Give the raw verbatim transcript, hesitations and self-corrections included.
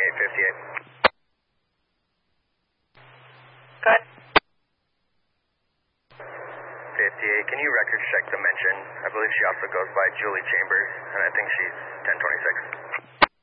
eight fifty-eight. Good. fifty-eight, can you record check dimension? I believe she also goes by Julie Chambers, and I think she's ten twenty-six.